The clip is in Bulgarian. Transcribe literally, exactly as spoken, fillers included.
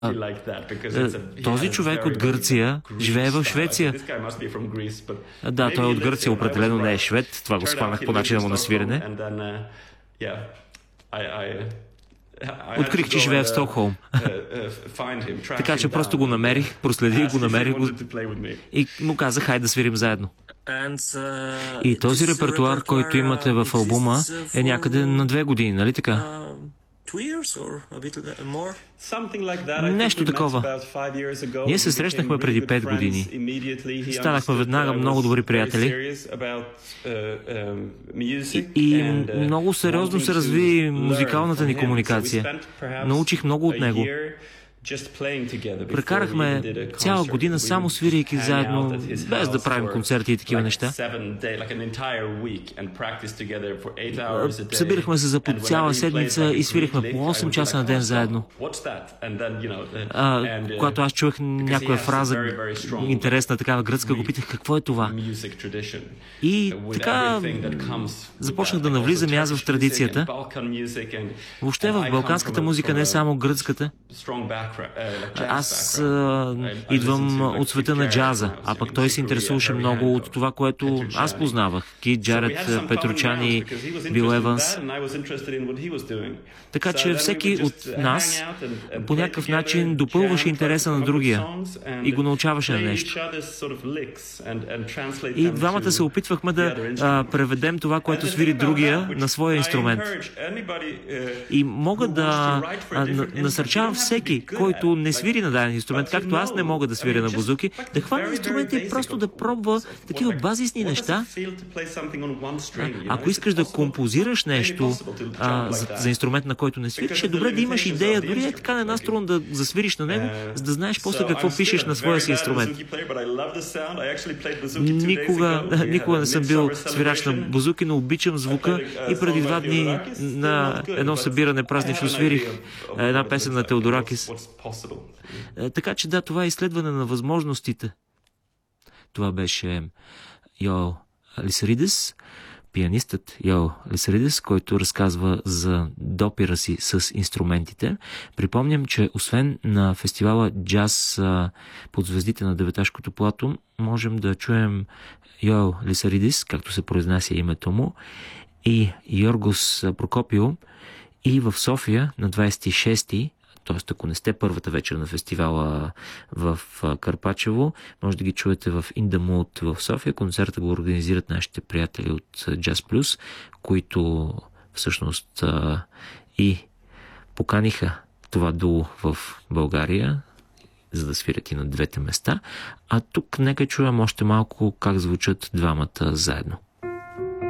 А, този човек от Гърция живее в Швеция. Да, той е от Гърция, определено не е швед. Това го схванах по начина му на свирене. Открих, че живее в Стокхолм. Така че просто го намерих, проследих го, намерих го и му казах, хайде да свирим заедно. И този репертуар, който имате в албума, е някъде на две години, нали така? Нещо такова. Ние се срещнахме преди пет години. Станахме веднага много добри приятели. И, и много сериозно се разви музикалната ни комуникация. Научих много от него. Прекарахме цяла година само свирейки заедно, без да правим концерти и такива неща. Събирахме се за по цяла седмица и свирихме по осем часа на ден заедно. А, когато аз чух някоя фраза, интересна такава гръцка, го питах какво е това. И така започнах да навлизам аз в традицията. Въобще в балканската музика, не само гръцката. Аз а, идвам от света на джаза, а пък той се интересуваше много от това, което аз познавах. Кит Джарет, Петручани, Бил Еванс. Така че всеки от нас по някакъв начин допълваше интереса на другия и го научаваше на нещо. И двамата се опитвахме да а, преведем това, което свири другия, на своя инструмент. И мога да а, насърчавам всеки, който не свири на даден инструмент, както аз не мога да свиря на бузуки, да хване инструмента и просто да пробва такива базисни неща. А, ако искаш да композираш нещо а, за, за инструмент, на който не свириш, е добре да имаш идея, дори е така на една струна да засвириш на него, за да знаеш после какво пишеш на своя си инструмент. Никога, никога не съм бил свирач на бузуки, но обичам звука и преди два дни на едно събиране празнично свирих една песен на Теодоракис. Така че да, това е изследване на възможностите. Това беше Йоел Лисаридис, пианистът Йоел Лисаридис, който разказва за допира си с инструментите. Припомням, че освен на фестивала Джаз под звездите на Деветашкото плато, можем да чуем Йоел Лисаридис, както се произнася името му, и Йоргос Прокопио, и в София на двадесет и шести, т.е. ако не сте първата вечер на фестивала в Карпачево, може да ги чуете в In the Mood в София. Концерта го организират нашите приятели от Jazz Plus, които всъщност и поканиха това дуо в България, за да свирят и на двете места. А тук нека чуем още малко как звучат двамата заедно.